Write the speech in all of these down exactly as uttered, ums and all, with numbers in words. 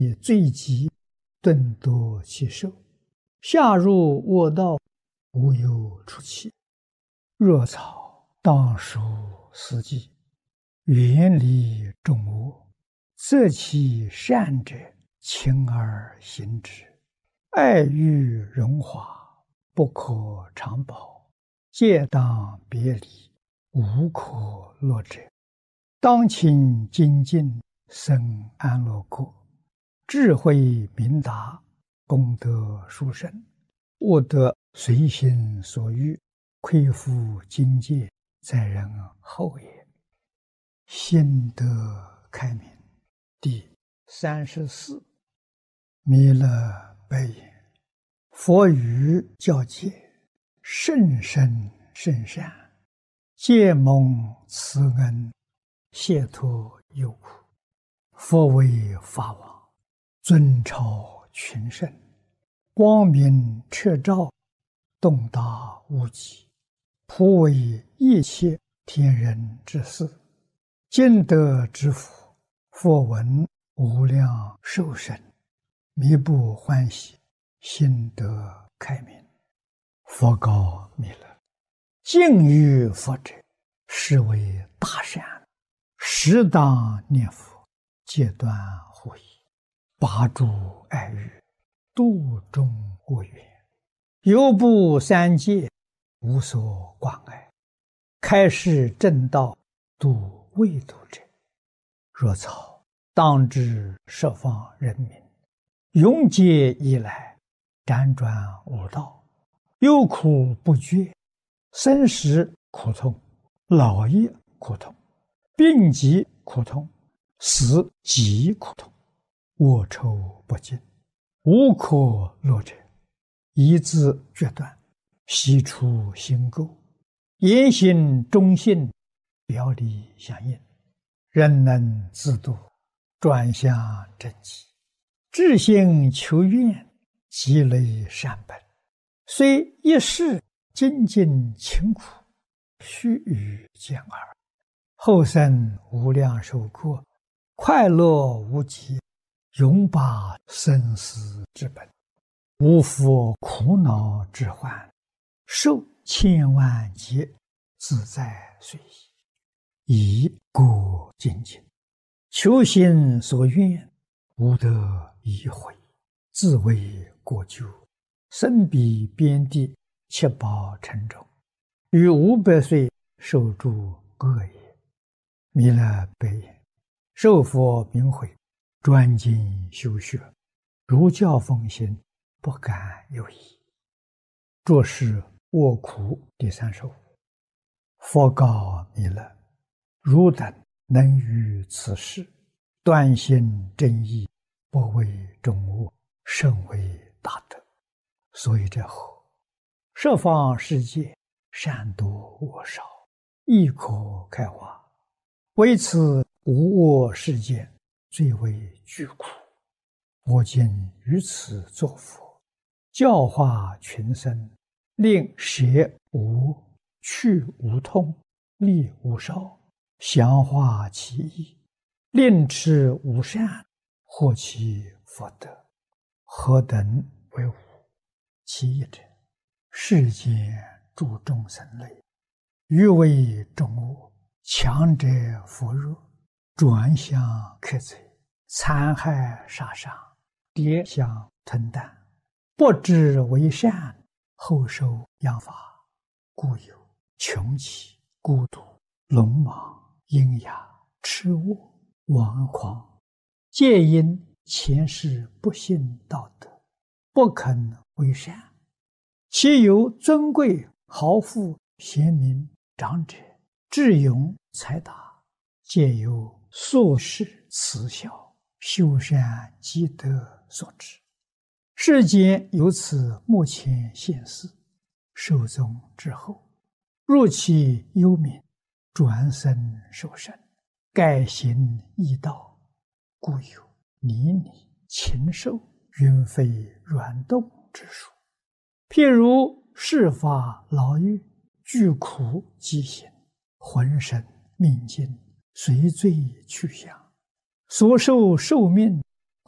以罪疾顿夺其寿，下入卧道，无有出期。若草当属司机，远离众恶，择其善者，亲而行之。爱欲荣华，不可长保，戒当别离，无可乐者。当勤精进，生安乐国，智慧明达，功德殊胜，悟得随心所欲，恢复境界，在人后也。心得开明。第三十四，弥勒白言：佛语教诫，甚深甚善，皆蒙慈恩，解脱忧苦。佛为法王，尊超群圣，光明彻照，洞达无极，普为一切天人之事。今得之福，佛闻无量寿生，弥不欢喜，心得开明。佛告弥勒：敬于佛者，是为大善，适当念佛，戒断护疑，拔除爱欲，度众恶缘，犹不三界，无所关爱，开示正道，度未度者。若草当知十方人民，永劫以来，辗转无道，忧苦不绝，生死苦痛，老业苦痛，病疾苦痛，死极苦痛，恶臭不尽，无可乐者。一字决断，悉出心垢，言行忠信，表里相应，人能自度，转向正极，至心求愿，积累善本，虽一世精进勤苦，须臾见耳，后生无量寿过，快乐无极，永拔生死之本，无复苦恼之患，受千万劫，自在随意。以故精进，求心所愿，无得已悔，自为过咎，身彼边地，七宝沉重，于五百岁受诸恶也。弥勒白言：受佛明慧，专精修学，如教奉行，不敢有疑。作是卧苦第三十五。佛告弥勒：汝等能于此事，断心正义，不为众恶，甚为大德。所以者后，十方世界，善多恶少，亦可开化。为此无恶世界，最为巨苦。我今于此作佛，教化群生，令舍无、去无痛，利无少，详化其意，令持无善，获其福德。何等为无？其一者，世间诸众生类，欲为众恶，强者扶弱，转向克贼，残害杀伤，跌相吞啖，不知为善，后受殃罚，故有穷奇、孤独、鲁莽、阴哑、痴误、顽狂，皆因前世不信道德，不肯为善。其有尊贵豪富贤明长者，智勇才达，皆由宿世慈孝，修善积德所致。世间有此目前现世，寿终之后，入其幽冥，转生受生，改行异道，故有泥泞、禽兽、云飞软动之术。譬如世法牢狱，具苦疾行，浑身命尽，随罪去向，所受寿命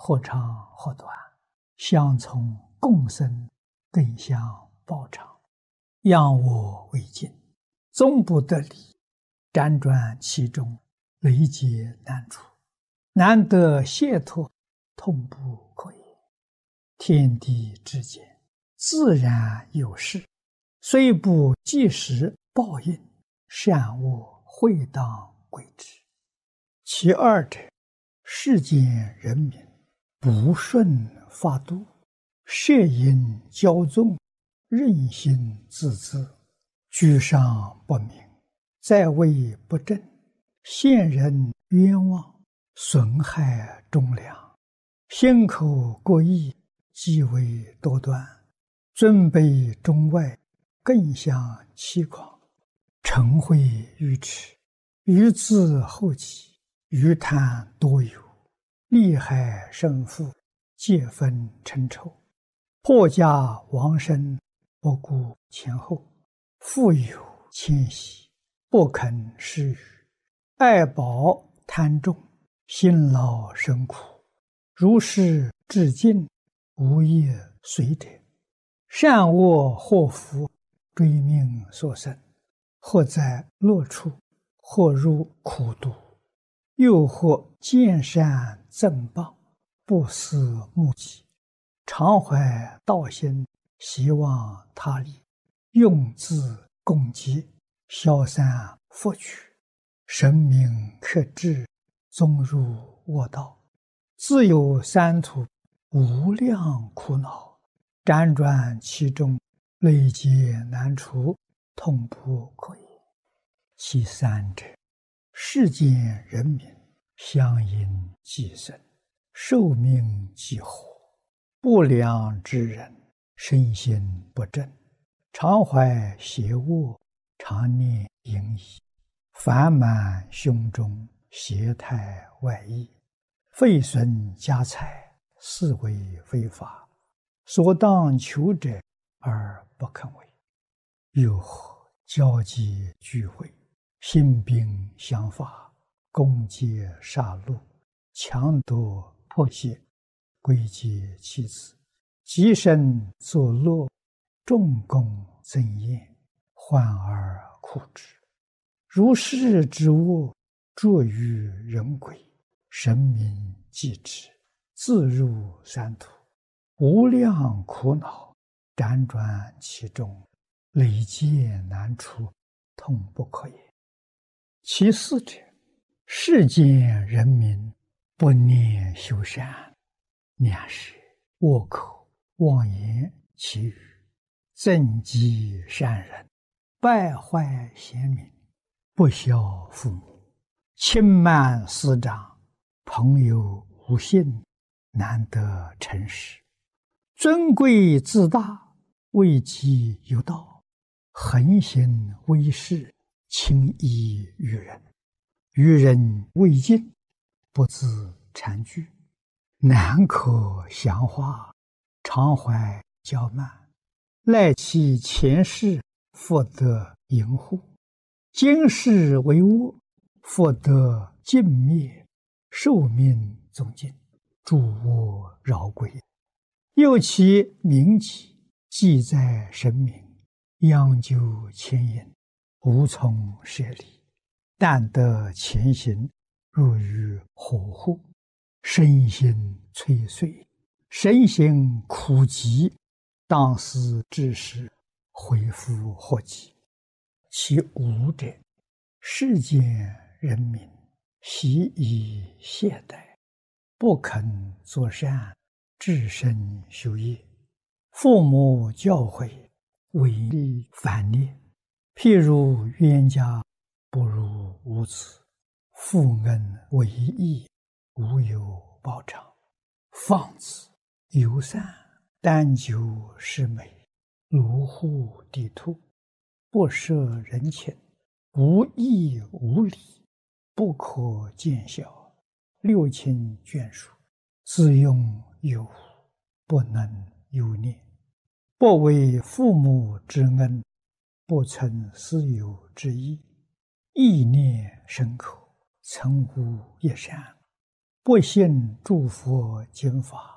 或长或短，相从共生，更相报长，仰我为镜，终不得离，辗转其中，累劫难除，难得解脱，痛不可言。天地之间，自然有事，虽不即时报应，善恶会当归之。其二者，世间人民不顺法度，摄引骄纵，任性自恣，居上不明，在位不正，陷人冤枉，损害忠良，心口各异，极为多端，尊卑中外，更相欺诳，嗔恚愚痴，愚自后起，愚贪多有，利害胜负，皆分成仇，破家亡身，不顾前后，富有谦息，不肯施予，爱宝贪重，辛劳生苦，如是至尽，无业随者，善恶祸福，追命所生，或在乐处，或入苦毒，又或见善赠报，不思目己，常怀道心，希望他利，用自共济，消散福取，神明克制，终入恶道，自有三途，无量苦恼，辗转其中，累劫难除，痛不可言。其三者，世间人民相因寄生，寿命几乎，不良之人，身心不正，常怀邪恶，常念淫逸，烦满胸中，邪态外溢，废损家财，是为非法，所当求者而不肯为。又或交际聚会，兴兵相伐，攻击杀戮，强夺迫胁，归结其子，极身作乐，众功增宴，患而苦之。如是之恶，著于人鬼，神明继之，自入三途，无量苦恼，辗转其中，累劫难除，痛不可言。其四者，世间人民不念修善，两舌恶口妄言绮语，增击善人，败坏贤民，不孝父母，轻慢师长，朋友无信，难得诚实，尊贵自大，位极有道，横行威势，轻易于人，于人未尽，不自惭惧，难可详化，常怀骄慢，赖其前世，复得淫护，今世为恶，复得尽灭，寿命终尽，诸恶饶归。又其名己，记在神明，央究牵引，无从舍离，但得前行，入于火户，身心摧碎，身心苦极，当思之时，恢复祸及。其五者，世间人民习以懈怠，不肯作善，至身修业，父母教诲，违逆反逆，譬如冤家不如无子，负恩为义，无有报偿，放子游散，单求是美，卢户地兔，不舍人情，无义无礼，不可见效，六亲眷属，自用有无，不能有念，不为父母之恩，不存私有之意，意念深刻，曾无一善， 不信诸佛经法。